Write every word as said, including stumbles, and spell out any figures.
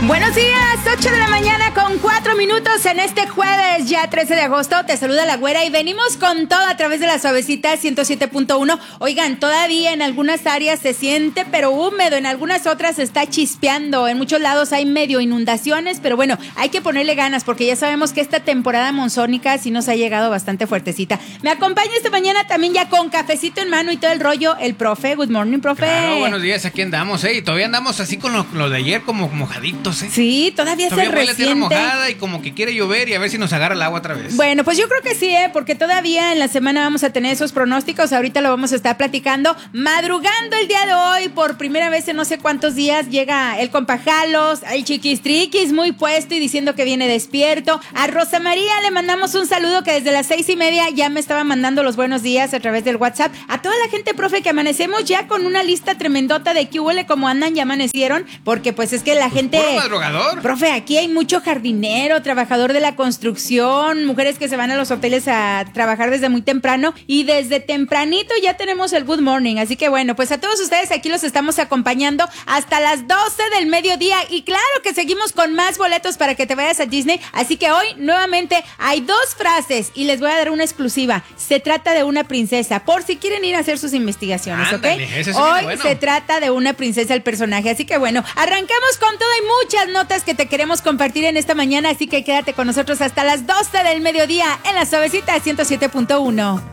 Buenos días, ocho de la mañana con cuatro minutos en este jueves, ya trece de agosto. Te saluda la güera y venimos con todo a través de la suavecita ciento siete punto uno. Oigan, todavía en algunas áreas se siente pero húmedo, en algunas otras se está chispeando, en muchos lados hay medio inundaciones, pero bueno, hay que ponerle ganas porque ya sabemos que esta temporada monzónica sí nos ha llegado bastante fuertecita. Me acompaña esta mañana también ya con cafecito en mano y todo el rollo, el profe. Good morning, profe. Claro, buenos días, aquí andamos, ¿eh? Y todavía andamos así con lo, lo de ayer como mojaditos. Sí, todavía, todavía se resiente. Tierra mojada y como que quiere llover y a ver si nos agarra el agua otra vez. Bueno, pues yo creo que sí, ¿eh? Porque todavía en la semana vamos a tener esos pronósticos. Ahorita lo vamos a estar platicando. Madrugando el día de hoy, por primera vez en no sé cuántos días, llega el compa Jalos, el chiquistriquis muy puesto y diciendo que viene despierto. A Rosa María le mandamos un saludo que desde las seis y media ya me estaba mandando los buenos días a través del WhatsApp. A toda la gente, profe, que amanecemos ya con una lista tremendota de qué huele, cómo andan, ya amanecieron, porque pues es que la pues gente... puro madrugador. Profe, aquí hay mucho jardinero, trabajador de la construcción, mujeres que se van a los hoteles a trabajar desde muy temprano y desde tempranito ya tenemos el Good Morning. Así que bueno, pues a todos ustedes aquí los estamos acompañando hasta las doce del mediodía y claro que seguimos con más boletos para que te vayas a Disney. Así que hoy nuevamente hay dos frases y les voy a dar una exclusiva. Se trata de una princesa, por si quieren ir a hacer sus investigaciones, Ándale, ¿ok? ese sí Hoy bueno. se trata de una princesa el personaje. Así que bueno, arrancamos con todo y muchas notas que te queremos compartir en esta mañana, así que quédate con nosotros hasta las doce del mediodía en la suavecita ciento siete punto uno.